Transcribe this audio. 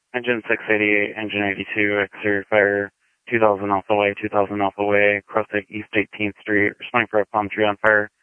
Engine 688, engine 82, exterior fire, 2000 Alpha Way, across the East 18th Street, responding for a palm tree on fire.